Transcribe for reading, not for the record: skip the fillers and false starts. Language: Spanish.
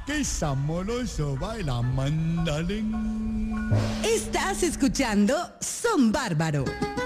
qué sabroso baila mandalín. Estás escuchando Son Bárbaro.